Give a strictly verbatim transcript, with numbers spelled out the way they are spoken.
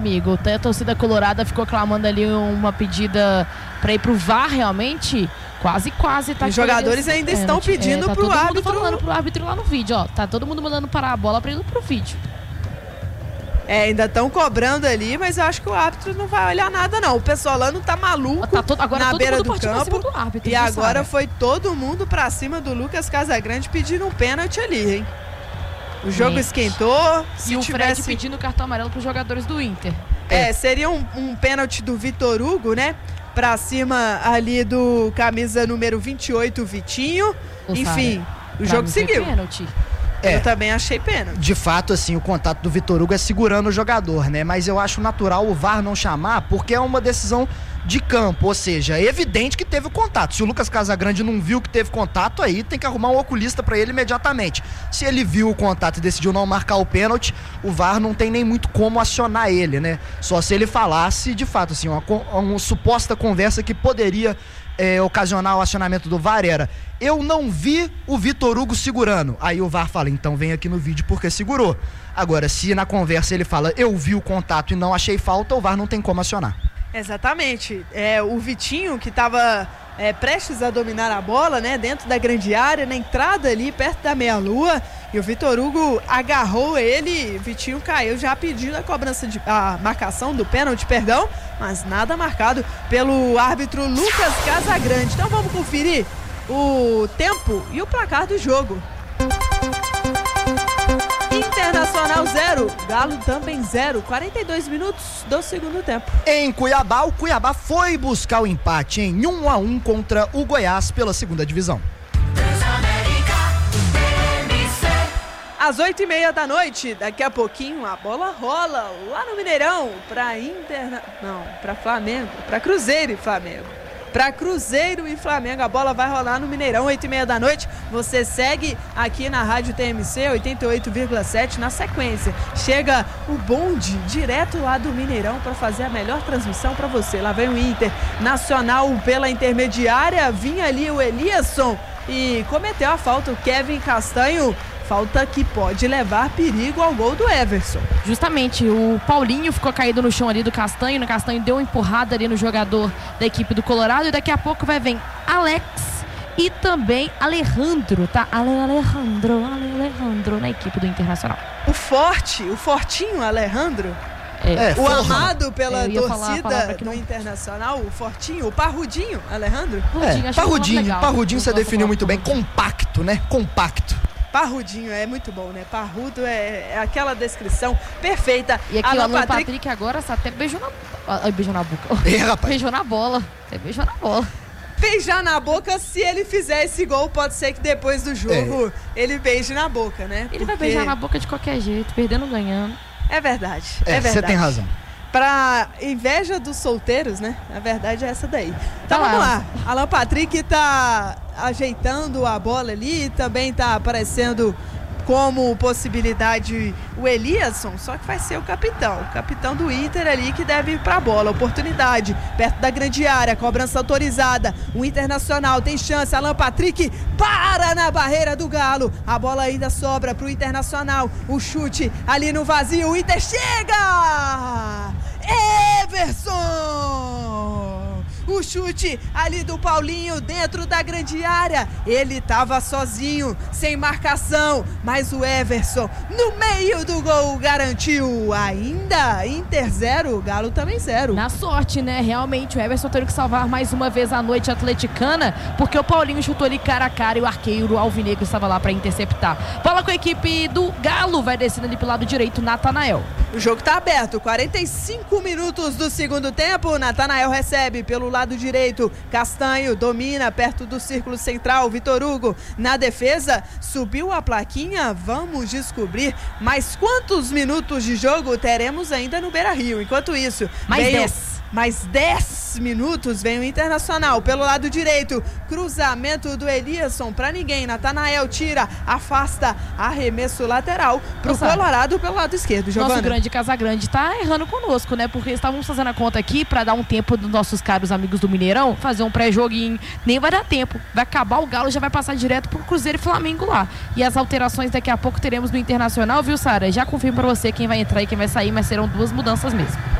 Amigo, até a torcida colorada ficou clamando ali uma pedida para ir pro V A R realmente. Quase, quase tá. Os jogadores ainda estão pedindo é, tá pro todo árbitro. Mundo falando pro árbitro lá no vídeo, ó. Tá todo mundo mandando parar a bola pra ir pro vídeo. É, ainda estão cobrando ali, mas eu acho que o árbitro não vai olhar nada, não. O pessoalano tá maluco tá todo, agora na todo beira mundo do campo. Do árbitro, e agora sabe? Foi todo mundo pra cima do Lucas Casagrande pedindo um pênalti ali, hein? O jogo Gente. esquentou. Se e o tivesse... Fred pedindo cartão amarelo pros jogadores do Inter. É, é seria um, um pênalti do Vitor Hugo, né? Pra cima ali do camisa número vinte e oito, Vitinho. Ô, Enfim, Sara, o jogo seguiu. Pênalti. É, eu também achei pênalti. De fato, assim, o contato do Vitor Hugo é segurando o jogador, né? Mas eu acho natural o V A R não chamar, porque é uma decisão de campo, ou seja, é evidente que teve o contato. Se o Lucas Casagrande não viu que teve contato, aí tem que arrumar um oculista pra ele imediatamente. Se ele viu o contato e decidiu não marcar o pênalti, o V A R não tem nem muito como acionar ele, né? Só se ele falasse, de fato, assim, uma, uma suposta conversa que poderia é, ocasionar o acionamento do V A R era: eu não vi o Vitor Hugo segurando. Aí o V A R fala: então vem aqui no vídeo porque segurou. Agora, se na conversa ele fala: eu vi o contato e não achei falta, o V A R não tem como acionar. Exatamente. É, o Vitinho, que estava é, prestes a dominar a bola, né, dentro da grande área, na entrada ali, perto da meia-lua, e o Vitor Hugo agarrou ele, o Vitinho caiu já pedindo a cobrança de a marcação do pênalti, perdão, mas nada marcado pelo árbitro Lucas Casagrande. Então vamos conferir o tempo e o placar do jogo. Internacional zero, Galo também zero, quarenta e dois minutos do segundo tempo. Em Cuiabá, o Cuiabá foi buscar o empate em um a um contra o Goiás pela segunda divisão. Às oito e meia da noite, daqui a pouquinho a bola rola lá no Mineirão para Interna... não, para Flamengo, para Cruzeiro e Flamengo. Para Cruzeiro e Flamengo, a bola vai rolar no Mineirão, oito e meia da noite. Você segue aqui na Rádio T M C oitenta e oito vírgula sete. Na sequência, chega o bonde direto lá do Mineirão para fazer a melhor transmissão para você. Lá vem o Inter Nacional pela intermediária, vinha ali o Eliasson e cometeu a falta o Kevin Castanho. Falta que pode levar perigo ao gol do Everson. Justamente, o Paulinho ficou caído no chão ali do Castanho. O Castanho deu uma empurrada ali no jogador da equipe do Colorado. E daqui a pouco vai vir Alex e também Alejandro, tá? Ale Alejandro, Ale Alejandro na equipe do Internacional. O forte, o fortinho Alejandro. É, o forra. amado pela torcida do não... Internacional, o fortinho, o parrudinho Alejandro. Parrudinho, é, parrudinho, legal, parrudinho você definiu muito bem. Compacto, né? Compacto. Parrudinho, é muito bom, né? Parrudo é, é aquela descrição perfeita. E aqui o Alan Patrick... Patrick agora até beijou na... Ai, beijou na boca. É, rapaz. Beijou na bola. Até beijou na bola. Beijar na boca, se ele fizer esse gol, pode ser que depois do jogo é. ele beije na boca, né? Ele Porque... vai beijar na boca de qualquer jeito, perdendo ou ganhando. É verdade, é, é verdade. Você tem razão. Pra inveja dos solteiros, né? A verdade é essa daí. Então tá vamos lá. Alan Patrick tá ajeitando a bola ali, também tá aparecendo como possibilidade o Eliasson, só que vai ser o capitão, o capitão do Inter ali que deve ir pra bola. Oportunidade, perto da grande área, cobrança autorizada, o Internacional tem chance, Alan Patrick para na barreira do Galo, a bola ainda sobra pro Internacional, o chute ali no vazio, o Inter chega! Everson! O chute ali do Paulinho dentro da grande área. Ele estava sozinho, sem marcação, mas o Everson no meio do gol garantiu. Ainda Inter zero, Galo também zero. Na sorte, né? Realmente o Everson teve que salvar mais uma vez a noite atleticana, porque o Paulinho chutou ali cara a cara e o arqueiro alvinegro estava lá para interceptar. Bola com a equipe do Galo, vai descendo ali pelo lado direito, Natanael. O jogo está aberto, quarenta e cinco minutos do segundo tempo. Natanael recebe pelo lado direito, Castanho domina perto do círculo central, Vitor Hugo na defesa, subiu a plaquinha, vamos descobrir mais quantos minutos de jogo teremos ainda no Beira-Rio. Enquanto isso, mais meio, dez. Mais dez dez minutos vem o Internacional pelo lado direito. Cruzamento do Eliasson pra ninguém. Natanael tira, afasta, arremesso lateral pro Nossa. Colorado pelo lado esquerdo. Giovana. Nosso grande Casagrande tá errando conosco, né? Porque estávamos fazendo a conta aqui pra dar um tempo dos nossos caros amigos do Mineirão fazer um pré-joguinho. Nem vai dar tempo. Vai acabar o Galo, já vai passar direto pro Cruzeiro e Flamengo lá. E as alterações daqui a pouco teremos no Internacional, viu, Sara? Já confirmo pra você quem vai entrar e quem vai sair, mas serão duas mudanças mesmo.